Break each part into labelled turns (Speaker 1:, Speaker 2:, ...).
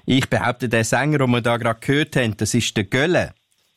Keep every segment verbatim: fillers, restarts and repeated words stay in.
Speaker 1: Ich behaupte, der Sänger, den wir da gerade gehört haben, das ist der Gölle.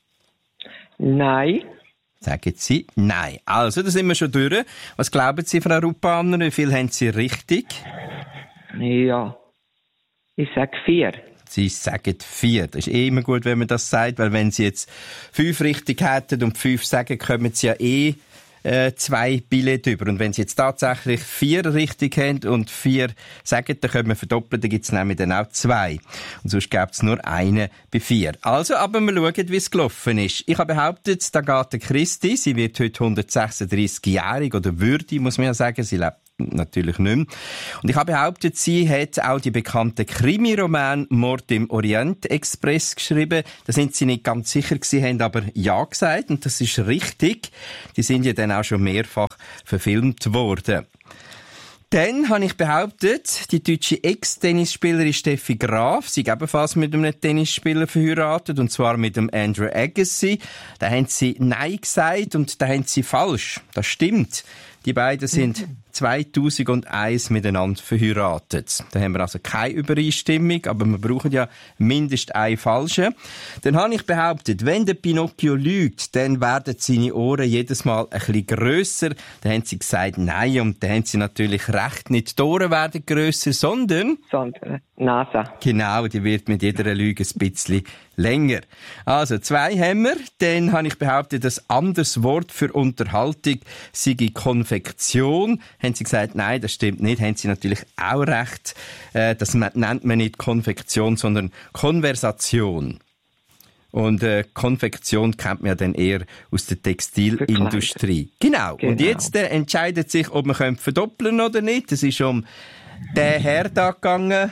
Speaker 2: Nein.
Speaker 1: Sagen Sie nein. Also, da sind wir schon durch. Was glauben Sie, Frau Rupaner? Wie viel haben Sie richtig?
Speaker 2: Ja. Ich sage vier.
Speaker 1: Sie sagen vier. Das ist eh immer gut, wenn man das sagt, weil wenn Sie jetzt fünf richtig hätten und fünf sagen, kommen Sie ja eh äh, zwei Billette über. Und wenn Sie jetzt tatsächlich vier richtig haben und vier sagen, dann können wir verdoppeln, dann gibt es nämlich dann auch zwei. Und sonst gäbe es nur eine bei vier. Also, aber wir schauen, wie es gelaufen ist. Ich habe behauptet, da Agatha Christie, sie wird heute hundertsechsunddreißig-jährig, oder würde, muss man ja sagen, sie lebt natürlich nicht mehr. Und ich habe behauptet, sie hat auch die bekannten Krimi-Roman Mord im Orient Express geschrieben. Da sind sie nicht ganz sicher gewesen, haben aber ja gesagt. Und das ist richtig. Die sind ja dann auch schon mehrfach verfilmt worden. Dann habe ich behauptet, die deutsche Ex-Tennisspielerin Steffi Graf, sie ist ebenfalls mit einem Tennisspieler verheiratet, und zwar mit dem Andrew Agassi. Da haben sie Nein gesagt und da haben sie falsch. Das stimmt. Die beiden sind zweitausendeins miteinander verheiratet. Da haben wir also keine Übereinstimmung, aber wir brauchen ja mindestens einen falschen. Dann habe ich behauptet, wenn der Pinocchio lügt, dann werden seine Ohren jedes Mal ein bisschen grösser. Dann haben sie gesagt nein, und dann haben sie natürlich recht, nicht die Ohren werden grösser, sondern...
Speaker 2: Sondern Nase.
Speaker 1: Genau, die wird mit jeder Lüge ein bisschen länger. Also, zwei haben wir. Dann habe ich behauptet, das anderes Wort für Unterhaltung sei Konfektion. Haben sie gesagt, nein, das stimmt nicht. Haben sie natürlich auch recht. Äh, das nennt man nicht Konfektion, sondern Konversation. Und äh, Konfektion kennt man ja dann eher aus der Textilindustrie. Genau. genau. Und jetzt äh, entscheidet sich, ob man verdoppeln oder nicht. Es ist um den Herr da gegangen.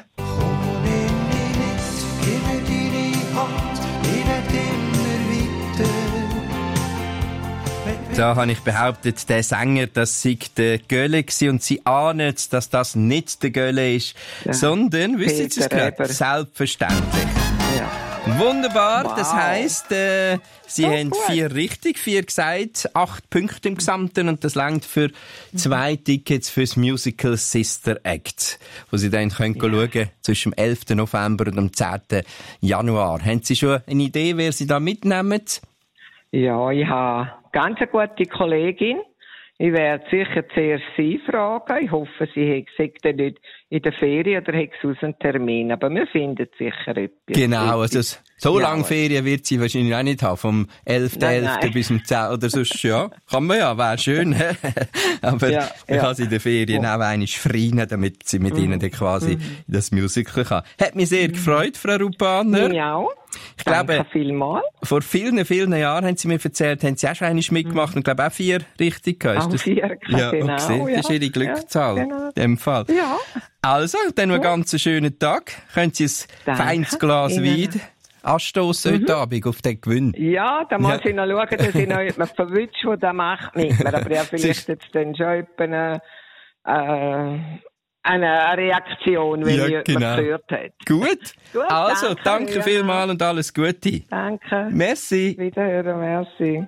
Speaker 1: Da habe ich behauptet, der Sänger, das sei der Gölle gewesen, und sie ahnen, dass das nicht der Gölle ist, ja. sondern, wissen Sie es gerade? Selbstverständlich. Ja. Wunderbar, wow. Das heisst, äh, Sie oh, haben gut. vier richtig, vier gesagt, acht Punkte im Gesamten, und das reicht für zwei Tickets fürs Musical Sister Act, wo Sie dann können ja. schauen zwischen dem elften November und dem zehnten Januar. Haben Sie schon eine Idee, wer Sie da mitnehmen?
Speaker 2: Ja, ich habe ganz eine gute Kollegin. Ich werde sicher zuerst sie fragen. Ich hoffe, sie hat nicht in der Ferien oder hat sie aus einem Termin. Aber wir finden sicher etwas.
Speaker 1: Genau, also so ja, lange Ferien wird sie wahrscheinlich auch nicht haben. Vom elften elften bis zum zehnten oder sonst, ja. Kann man ja, wäre schön. Aber ja, man ja. kann sie in den Ferien ja. auch einmal freien, damit sie mit mhm. ihnen dann quasi mhm. das Musical kann. Hat mich sehr mhm. gefreut, Frau Rupaner.
Speaker 2: Ja.
Speaker 1: Ich glaube,
Speaker 2: Danke vielmals.
Speaker 1: Vor vielen, vielen Jahren haben Sie mir erzählt, haben Sie auch schon einmal mitgemacht mhm. und glaube auch vier richtig gehabt.
Speaker 2: Auch vier,
Speaker 1: ja,
Speaker 2: genau.
Speaker 1: Gesehen. Das ist Ihre Glückzahl,
Speaker 2: ja, genau.
Speaker 1: in dem Fall.
Speaker 2: Ja.
Speaker 1: Also, dann noch einen ganz schönen Tag. Können Sie ein feines Glas Wein anstoßen mhm. heute Abend auf den Gewinn?
Speaker 2: Ja, da muss ja. ich noch schauen, dass ich noch jemanden verwünsche, der das macht nicht mehr. Aber ja, vielleicht jetzt dann schon eine, äh, eine Reaktion, wenn ja, jemand genau. gehört hat.
Speaker 1: Gut. Gut also, danke, danke vielmals und alles Gute.
Speaker 2: Danke.
Speaker 1: Merci.
Speaker 2: Wiederhören, merci.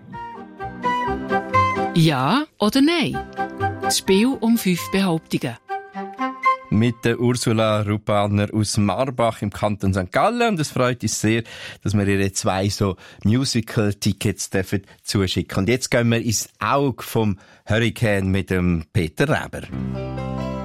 Speaker 3: Ja oder nein? Das Spiel um fünf Behauptungen.
Speaker 1: Mit der Ursula Rupaner aus Marbach im Kanton Sankt Gallen. Und es freut uns sehr, dass wir ihr zwei so Musical-Tickets dürfen zuschicken. Und jetzt gehen wir ins Auge vom Hurricane mit dem Peter Reber.